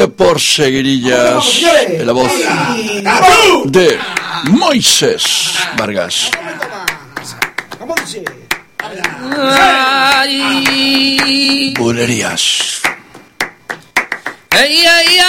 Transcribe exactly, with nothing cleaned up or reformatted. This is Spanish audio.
por Seguirillas, en la voz de Moisés Vargas. Bulerías. Ay, ay,